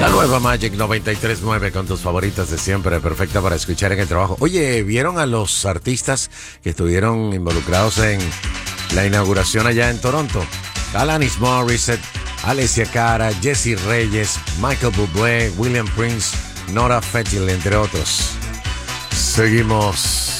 La nueva Magic 93.9 con tus favoritas de siempre, perfecta para escuchar en el trabajo. Oye, ¿vieron a los artistas que estuvieron involucrados en la inauguración allá en Toronto? Alanis Morissette, Alessia Cara, Jessie Reyes, Michael Bublé, William Prince, Nora Fetchel, entre otros. Seguimos.